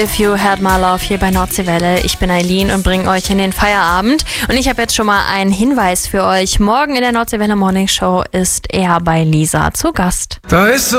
If You Had My Love hier bei Nordseewelle. Ich bin Eileen und bringe euch in den Feierabend. Und ich habe jetzt schon mal einen Hinweis für euch. Morgen in der Nordseewelle Morning Show ist er bei Lisa zu Gast. Da ist so